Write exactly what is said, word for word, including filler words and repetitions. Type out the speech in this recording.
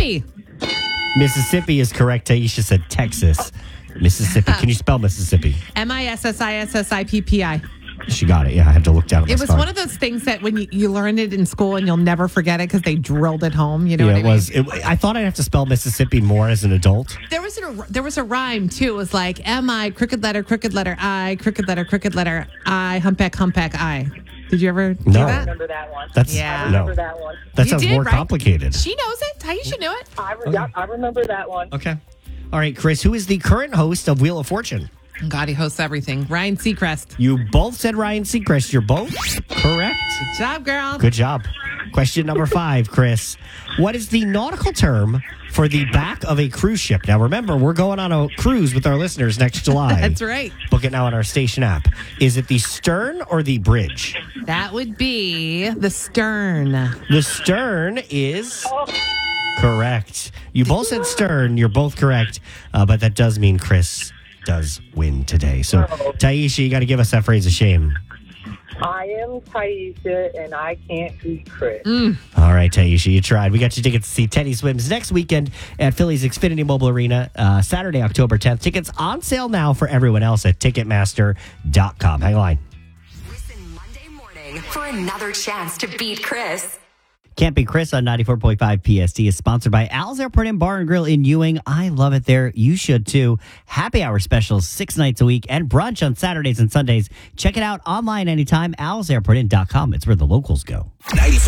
Mississippi. Mississippi is correct. Taisha said Texas. Mississippi. Can you spell Mississippi? M I S S I S S I P P I. She got it. Yeah, I had to look down at my It was spelling. one of those things that when you, you learn it in school and you'll never forget it because they drilled it home. You know Yeah, what I it mean? was. It, I thought I'd have to spell Mississippi more as an adult. There was a there was a rhyme too. It was like M I crooked letter crooked letter I crooked letter crooked letter I humpback humpback I. Did you ever do No. I that? remember that one. That's Yeah. I remember no. that one. That You sounds did, more right? complicated. She knows it. Taisha knew it. I, re- I remember that one. Okay. All right, Chris. Who is the current host of Wheel of Fortune? God, he hosts everything. Ryan Seacrest. You both said Ryan Seacrest. You're both correct. Good job, girl. Good job. Question number five, Chris. What is the nautical term for the back of a cruise ship? Now, remember, we're going on a cruise with our listeners next July. That's right. Book it now on our station app. Is it the stern or the bridge? That would be the stern. The stern is correct. You both said stern. You're both correct. Uh, but that does mean Chris does win today. So, Taisha, you got to give us that phrase of shame. I am Taisha, and I can't beat Chris. All right, Taisha, you tried. We got you tickets to see Teddy Swims next weekend at Philly's Xfinity Mobile Arena, uh, Saturday, October tenth. Tickets on sale now for everyone else at Ticketmaster dot com. Hang on. Listen Monday morning for another chance to beat Chris. Can't Be Chris on ninety-four point five P S T is sponsored by Al's Airport and Bar and Grill in Ewing. I love it there. You should too. Happy hour specials six nights a week and brunch on Saturdays and Sundays. Check it out online anytime. Al's Airport Inn dot com. It's where the locals go.